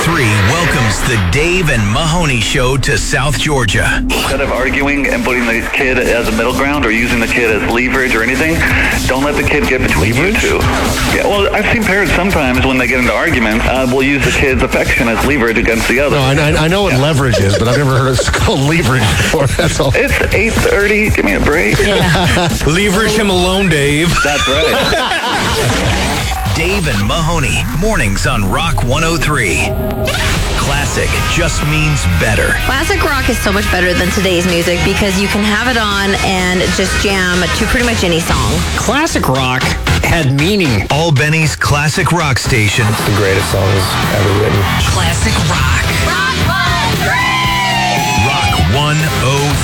103 welcomes the Dave and Mahoney Show to South Georgia. Instead of arguing and putting the kid as a middle ground or using the kid as leverage or anything, don't let the kid get between you two. Yeah, well, I've seen parents sometimes when they get into arguments will use the kid's affection as leverage against the other. No, I know what leverage is, but I've never heard it called leverage before. That's all. It's 8:30. Give me a break. Leverage him alone, Dave. That's right. Dave and Mahoney, mornings on Rock 103. Classic just means better. Classic rock is so much better than today's music because you can have it on and just jam to pretty much any song. Classic rock had meaning. Albany's classic rock station. It's the greatest songs ever written. Classic rock. Rock 103! Rock 103.